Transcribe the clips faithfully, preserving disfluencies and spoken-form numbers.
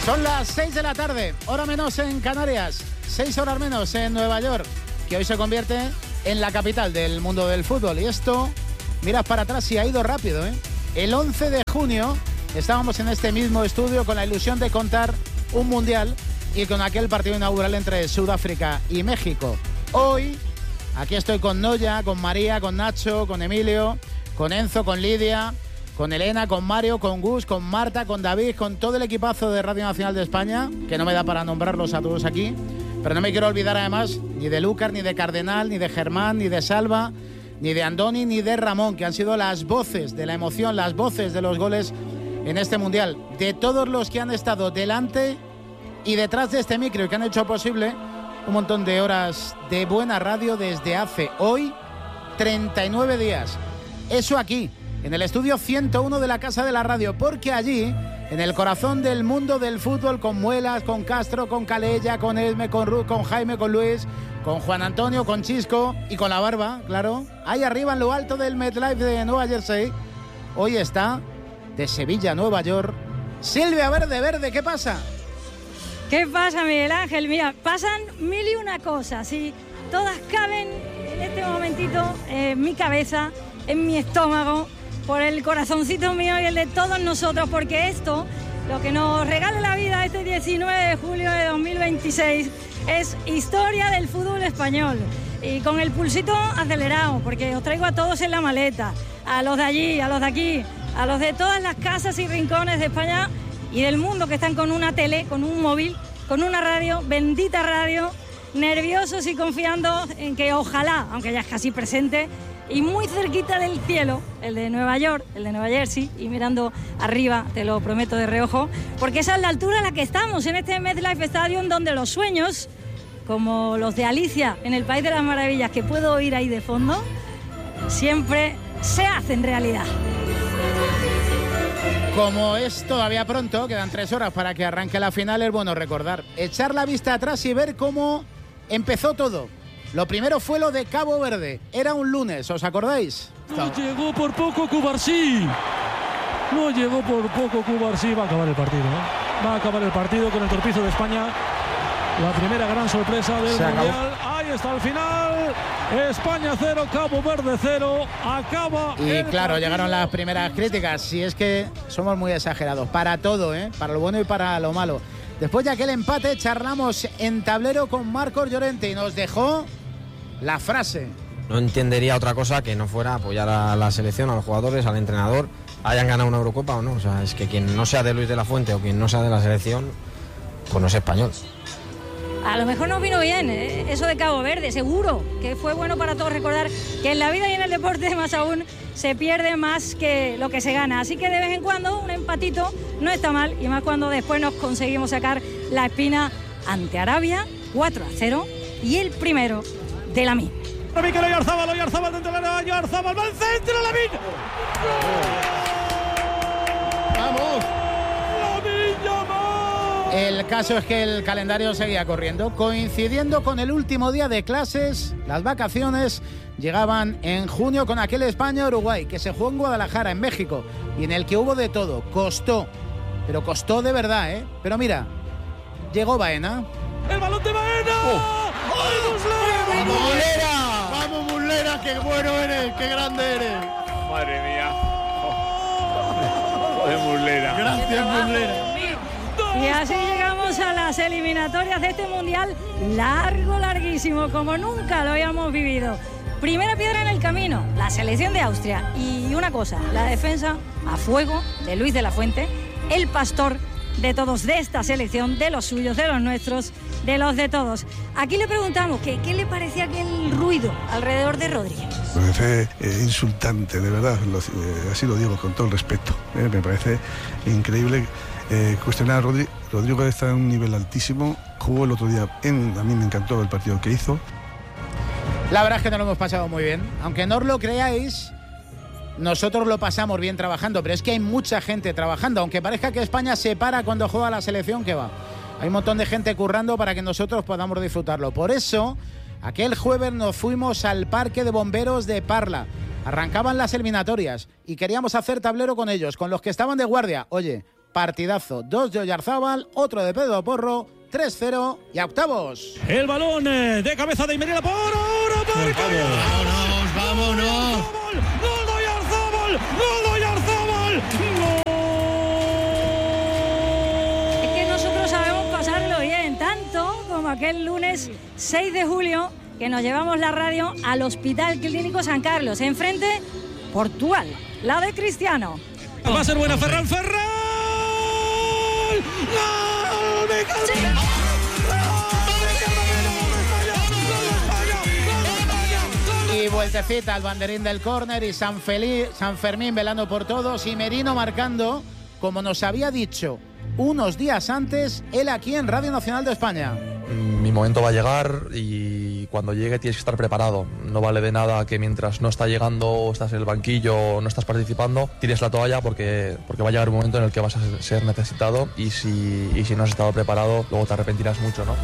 Son las seis de la tarde, hora menos en Canarias, seis horas menos en Nueva York, que hoy se convierte en la capital del mundo del fútbol. Y esto, miras para atrás y ha ido rápido, ¿eh? El once de junio estábamos en este mismo estudio con la ilusión de contar un mundial y con aquel partido inaugural entre Sudáfrica y México. Hoy, aquí estoy con Noya, con María, con Nacho, con Emilio, con Enzo, con Lidia, con Elena, con Mario, con Gus, con Marta, con David, con todo el equipazo de Radio Nacional de España, que no me da para nombrarlos a todos aquí, pero no me quiero olvidar además ni de Lucas, ni de Cardenal, ni de Germán, ni de Salva, ni de Andoni, ni de Ramón, que han sido las voces de la emoción, las voces de los goles en este Mundial. De todos los que han estado delante y detrás de este micro y que han hecho posible un montón de horas de buena radio desde hace hoy treinta y nueve días. Eso aquí, en el estudio ciento uno de la Casa de la Radio, porque allí, en el corazón del mundo del fútbol, con Muelas, con Castro, con Calella, con Esme, con Ruth, con Jaime, con Luis, con Juan Antonio, con Chisco y con la barba, claro, ahí arriba en lo alto del MetLife de Nueva Jersey, hoy está, de Sevilla, Nueva York, Silvia Verde Verde. ¿Qué pasa? ¿Qué pasa, Miguel Ángel? Mira, pasan mil y una cosas y todas caben en este momentito en mi cabeza, en mi estómago, por el corazoncito mío y el de todos nosotros, porque esto, lo que nos regala la vida este diecinueve de julio de dos mil veintiséis, es historia del fútbol español. Y con el pulsito acelerado, porque os traigo a todos en la maleta, a los de allí, a los de aquí, a los de todas las casas y rincones de España y del mundo que están con una tele, con un móvil, con una radio, bendita radio, nerviosos y confiando en que ojalá, aunque ya es casi presente, y muy cerquita del cielo, el de Nueva York, el de Nueva Jersey, y mirando arriba, te lo prometo de reojo, porque esa es la altura a la que estamos, en este MetLife Stadium, donde los sueños, como los de Alicia en el País de las Maravillas, que puedo oír ahí de fondo, siempre se hacen realidad. Como es todavía pronto, quedan tres horas para que arranque la final, es bueno recordar, echar la vista atrás y ver cómo empezó todo. Lo primero fue lo de Cabo Verde. Era un lunes, ¿os acordáis? No llegó por poco Cubarsí. No llegó por poco Cubarsí. Va a acabar el partido, ¿eh? Va a acabar el partido con el torpizo de España. La primera gran sorpresa del Mundial. Ahí está el final. España cero, Cabo Verde cero. Acaba. Y claro, partido. Llegaron las primeras críticas. Si es que somos muy exagerados. Para todo, ¿eh? Para lo bueno y para lo malo. Después de aquel empate, charlamos en tablero con Marcos Llorente y nos dejó la frase. No entendería otra cosa que no fuera apoyar a la selección, a los jugadores, al entrenador, hayan ganado una Eurocopa o no. O sea, es que quien no sea de Luis de la Fuente o quien no sea de la selección, pues no es español. A lo mejor nos vino bien, ¿eh? Eso de Cabo Verde, seguro que fue bueno para todos recordar que en la vida y en el deporte más aún se pierde más que lo que se gana. Así que de vez en cuando un empatito no está mal, y más cuando después nos conseguimos sacar la espina ante Arabia, cuatro a cero, y el primero de Lamine. Mikel Oyarzabal, Oyarzabal dentro del área, Oyarzabal va al centro, Lamine. ¡Vamos! El caso es que el calendario seguía corriendo, coincidiendo con el último día de clases. Las vacaciones llegaban en junio con aquel España-Uruguay que se jugó en Guadalajara, en México, y en el que hubo de todo. Costó, pero costó de verdad, ¿eh? Pero mira, llegó Baena. ¡El balón de Baena! ¡Oh! ¡Ay, Muslera! ¡Vamos, Muslera! ¡Vamos, Muslera! ¡Qué bueno eres! ¡Qué grande eres! Madre mía. Joder, Muslera. Gracias, Muslera. Y así llegamos a las eliminatorias de este Mundial largo, larguísimo, como nunca lo habíamos vivido. Primera piedra en el camino, la selección de Austria. Y una cosa, la defensa a fuego de Luis de la Fuente, el pastor de todos, de esta selección, de los suyos, de los nuestros, de los de todos. Aquí le preguntamos que qué le parecía aquel ruido alrededor de Rodri. Me parece eh, insultante, de verdad, lo, eh, así lo digo con todo el respeto. Eh, me parece increíble eh, cuestionar a Rodri. Rodrigo está en un nivel altísimo, jugó el otro día, en, a mí me encantó el partido que hizo. La verdad es que no lo hemos pasado muy bien, aunque no os lo creáis. Nosotros lo pasamos bien trabajando, pero es que hay mucha gente trabajando, aunque parezca que España se para cuando juega la selección, que va. Hay un montón de gente currando para que nosotros podamos disfrutarlo. Por eso, aquel jueves nos fuimos al Parque de Bomberos de Parla. Arrancaban las eliminatorias y queríamos hacer tablero con ellos, con los que estaban de guardia. Oye, partidazo. Dos de Oyarzábal, otro de Pedro Porro, tres cero y a octavos. El balón de cabeza de Imerina por ahora para Vámonos, vámonos. ¡Gol de Oyarzábal! ¡Gol de Oyarzábal! Es que nosotros sabemos pasarlo bien, tanto como aquel lunes seis de julio que nos llevamos la radio al Hospital Clínico San Carlos. Enfrente, Portugal, la de Cristiano. Va a ser buena Ferran, Ferran. ¡Gol de Cristiano! Y vueltecita al banderín del córner y San, Feliz, San Fermín velando por todos y Merino marcando, como nos había dicho unos días antes, él aquí en Radio Nacional de España. Mi momento va a llegar y cuando llegue tienes que estar preparado. No vale de nada que mientras no está llegando o estás en el banquillo o no estás participando, tires la toalla porque, porque va a llegar un momento en el que vas a ser necesitado y si, y si no has estado preparado, luego te arrepentirás mucho, ¿no?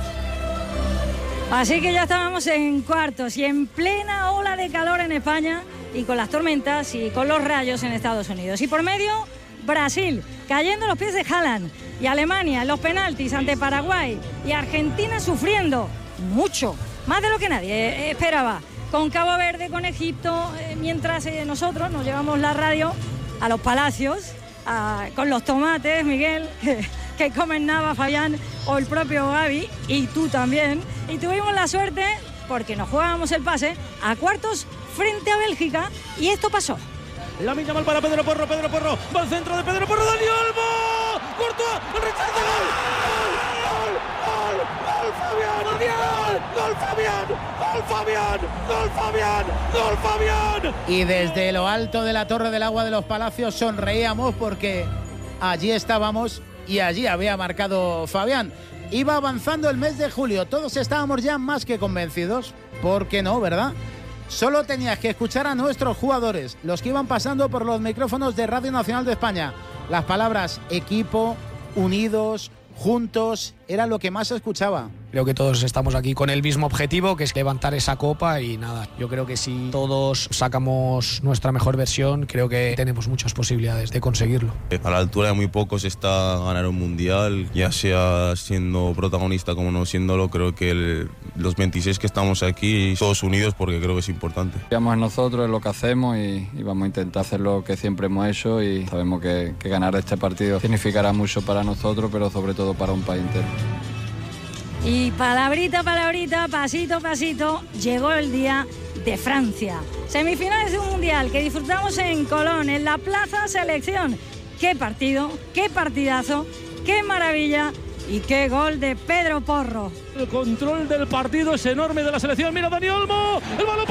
Así que ya estábamos en cuartos y en plena ola de calor en España y con las tormentas y con los rayos en Estados Unidos. Y por medio, Brasil, cayendo a los pies de Haaland, y Alemania en los penaltis ante Paraguay, y Argentina sufriendo mucho, más de lo que nadie esperaba, con Cabo Verde, con Egipto, eh, mientras eh, nosotros nos llevamos la radio a los palacios, a, con los tomates, Miguel, que, que comen Nava, Fabián o el propio Gaby, y tú también, y tuvimos la suerte, porque nos jugábamos el pase, a cuartos frente a Bélgica, y esto pasó. La milla mal para Pedro Porro, Pedro Porro, va al centro de Pedro Porro, Dani Olmo, Courtois, el rechazo, gol, gol, gol, gol, Fabián, gol, Fabián, gol, Fabián, gol, Fabián, gol, Fabián. Y desde lo alto de la Torre del Agua de los Palacios sonreíamos porque allí estábamos y allí había marcado Fabián. Iba avanzando el mes de julio, todos estábamos ya más que convencidos, ¿por qué no, verdad? Solo tenías que escuchar a nuestros jugadores, los que iban pasando por los micrófonos de Radio Nacional de España. Las palabras equipo, unidos, juntos, era lo que más se escuchaba. Creo que todos estamos aquí con el mismo objetivo, que es levantar esa copa y nada, yo creo que si todos sacamos nuestra mejor versión, creo que tenemos muchas posibilidades de conseguirlo. A la altura de muy pocos está ganar un mundial, ya sea siendo protagonista como no siéndolo, creo que el, los veintiséis que estamos aquí, todos unidos porque creo que es importante. Confiamos en nosotros, en lo que hacemos y, y vamos a intentar hacer lo que siempre hemos hecho y sabemos que, que ganar este partido significará mucho para nosotros, pero sobre todo para un país entero. Y palabrita, palabrita, pasito, pasito, llegó el día de Francia. Semifinales de un mundial que disfrutamos en Colón, en la Plaza Selección. Qué partido, qué partidazo, qué maravilla y qué gol de Pedro Porro. El control del partido es enorme de la selección. Mira Dani Olmo, el balón